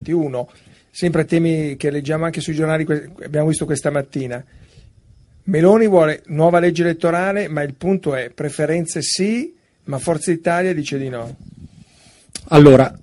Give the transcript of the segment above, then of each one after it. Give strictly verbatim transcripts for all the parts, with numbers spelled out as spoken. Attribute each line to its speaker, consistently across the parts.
Speaker 1: aspetti. Uno, sempre temi che leggiamo anche sui giornali, abbiamo visto questa mattina. Meloni vuole nuova legge elettorale, ma il punto è preferenze sì, ma Forza Italia dice di no.
Speaker 2: Allora,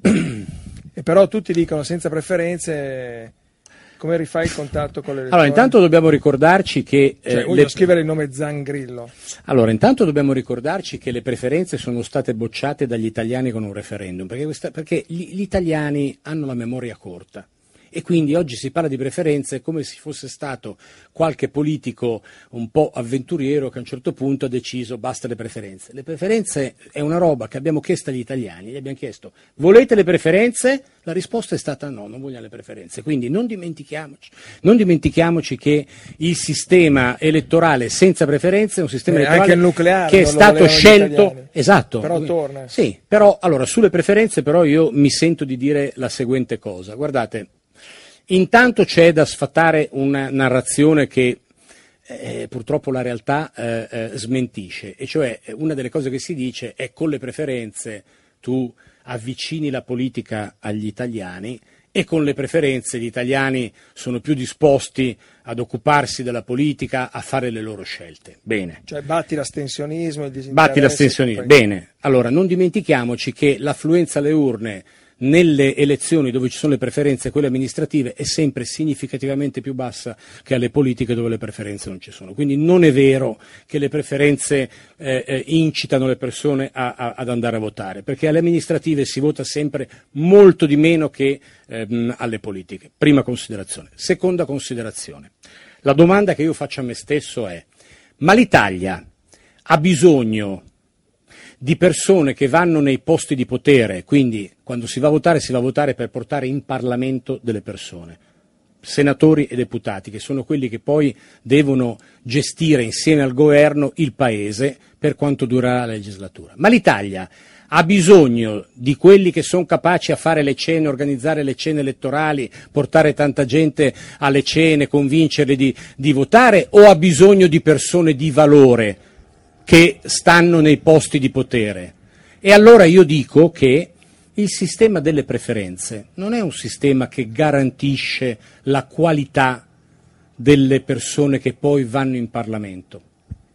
Speaker 1: e però tutti dicono senza preferenze. Come rifai il contatto con l'elettore?
Speaker 2: Allora, intanto dobbiamo ricordarci che...
Speaker 1: Cioè,
Speaker 2: eh,
Speaker 1: voglio
Speaker 2: le...
Speaker 1: scrivere il nome Zangrillo.
Speaker 2: Allora, intanto dobbiamo ricordarci che le preferenze sono state bocciate dagli italiani con un referendum, perché, questa... perché gli, gli italiani hanno la memoria corta. E quindi oggi si parla di preferenze come se fosse stato qualche politico un po' avventuriero che a un certo punto ha deciso basta le preferenze. Le preferenze è una roba che abbiamo chiesto agli italiani, gli abbiamo chiesto volete le preferenze? La risposta è stata no, non vogliamo le preferenze. Quindi non dimentichiamoci, non dimentichiamoci che il sistema elettorale senza preferenze è un sistema
Speaker 1: eh,
Speaker 2: elettorale
Speaker 1: anche il nucleare,
Speaker 2: che è stato scelto. Esatto.
Speaker 1: Però torna.
Speaker 2: Sì, però allora sulle preferenze però io mi sento di dire la seguente cosa. Guardate, intanto c'è da sfatare una narrazione che eh, purtroppo la realtà eh, eh, smentisce, e cioè una delle cose che si dice è con le preferenze tu avvicini la politica agli italiani e con le preferenze gli italiani sono più disposti ad occuparsi della politica, a fare le loro scelte. Bene.
Speaker 1: Cioè batti l'astensionismo, il disinteresse.
Speaker 2: Batti l'astensionismo. Bene. Allora non dimentichiamoci che l'affluenza alle urne nelle elezioni dove ci sono le preferenze, quelle amministrative, è sempre significativamente più bassa che alle politiche dove le preferenze non ci sono. Quindi non è vero che le preferenze eh, eh, incitano le persone a, a, ad andare a votare, perché alle amministrative si vota sempre molto di meno che ehm, alle politiche. Prima considerazione. Seconda considerazione. La domanda che io faccio a me stesso è: ma l'Italia ha bisogno di persone che vanno nei posti di potere, quindi quando si va a votare si va a votare per portare in Parlamento delle persone, senatori e deputati, che sono quelli che poi devono gestire insieme al governo il Paese per quanto durerà la legislatura. Ma l'Italia ha bisogno di quelli che sono capaci a fare le cene, organizzare le cene elettorali, portare tanta gente alle cene, convincerli di, di votare, o ha bisogno di persone di valore che stanno nei posti di potere? E allora io dico che il sistema delle preferenze non è un sistema che garantisce la qualità delle persone che poi vanno in Parlamento,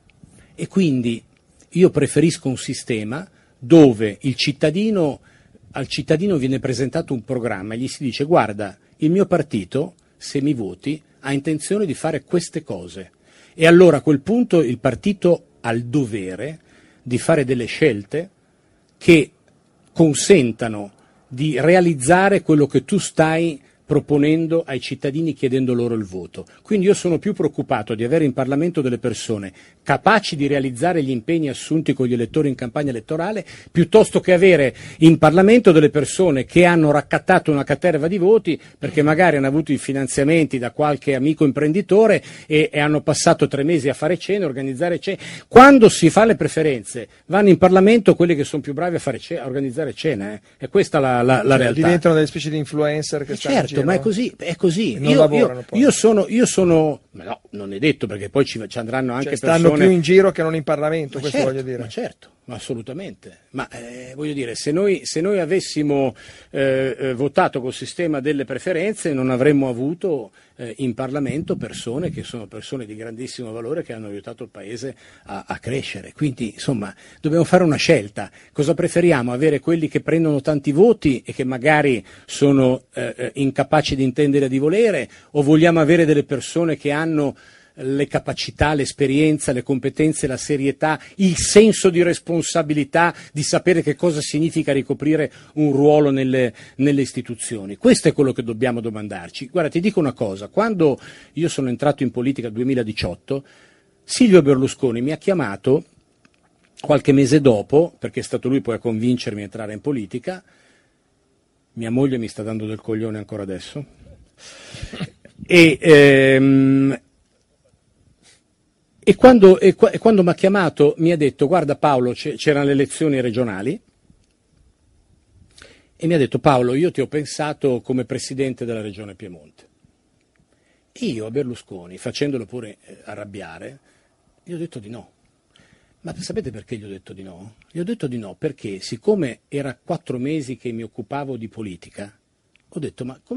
Speaker 2: e quindi io preferisco un sistema dove il cittadino, al cittadino viene presentato un programma e gli si dice: guarda, il mio partito, se mi voti, ha intenzione di fare queste cose, e allora a quel punto il partito al dovere di fare delle scelte che consentano di realizzare quello che tu stai proponendo ai cittadini, chiedendo loro il voto. Quindi io sono più preoccupato di avere in Parlamento delle persone capaci di realizzare gli impegni assunti con gli elettori in campagna elettorale, piuttosto che avere in Parlamento delle persone che hanno raccattato una caterva di voti perché magari hanno avuto i finanziamenti da qualche amico imprenditore e, e hanno passato tre mesi a fare cene, organizzare cene. Quando si fa le preferenze vanno in Parlamento quelli che sono più bravi a, fare cene, a organizzare cene, eh? È questa la, la, la
Speaker 1: cioè,
Speaker 2: realtà.
Speaker 1: Diventano delle specie di influencer che
Speaker 2: eh
Speaker 1: stanno
Speaker 2: certo, ma è così, è così.
Speaker 1: Non
Speaker 2: io,
Speaker 1: lavorano
Speaker 2: io,
Speaker 1: poi.
Speaker 2: io sono, io sono, ma no, non è detto, perché poi ci, ci andranno anche
Speaker 1: cioè, stanno
Speaker 2: persone.
Speaker 1: più in giro che non in Parlamento,
Speaker 2: Ma
Speaker 1: questo
Speaker 2: certo,
Speaker 1: voglio dire.
Speaker 2: Ma certo, ma assolutamente. Ma eh, voglio dire, se noi, se noi avessimo eh, eh, votato col sistema delle preferenze, non avremmo avuto eh, in Parlamento persone che sono persone di grandissimo valore, che hanno aiutato il Paese a, a crescere. Quindi, insomma, dobbiamo fare una scelta. Cosa preferiamo? Avere quelli che prendono tanti voti e che magari sono eh, incapaci di intendere e di volere, o vogliamo avere delle persone che hanno le capacità, l'esperienza, le competenze, la serietà, il senso di responsabilità, di sapere che cosa significa ricoprire un ruolo nelle, nelle istituzioni? Questo è quello che dobbiamo domandarci. Guarda, ti dico una cosa: quando io sono entrato in politica nel duemiladiciotto, Silvio Berlusconi mi ha chiamato qualche mese dopo, perché è stato lui poi a convincermi a entrare in politica. Mia moglie mi sta dando del coglione ancora adesso. E, ehm, E quando, e quando mi ha chiamato mi ha detto: guarda Paolo, c'erano le elezioni regionali, e mi ha detto: Paolo, io ti ho pensato come presidente della regione Piemonte. E io a Berlusconi, facendolo pure arrabbiare, gli ho detto di no. Ma sapete perché gli ho detto di no? Gli ho detto di no perché, siccome era quattro mesi che mi occupavo di politica, ho detto: ma come